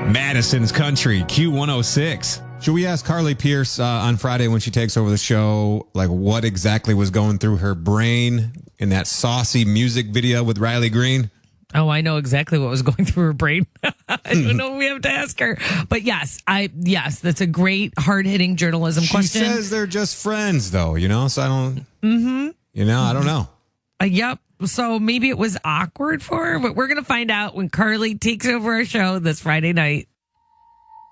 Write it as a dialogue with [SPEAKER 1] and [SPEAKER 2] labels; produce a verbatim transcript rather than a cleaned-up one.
[SPEAKER 1] Madison's Country, Q one oh six. Should we ask Carly Pierce uh, on Friday when she takes over the show, like what exactly was going through her brain in that saucy music video with Riley Green?
[SPEAKER 2] Oh, I know exactly what was going through her brain. I don't know if we have to ask her. But yes, I yes, that's a great hard-hitting journalism
[SPEAKER 1] she
[SPEAKER 2] question.
[SPEAKER 1] She says they're just friends, though, you know? So I don't, mm-hmm. you know, I don't know.
[SPEAKER 2] Uh, yep. So maybe it was awkward for her, but we're going to find out when Carly takes over our show this Friday night.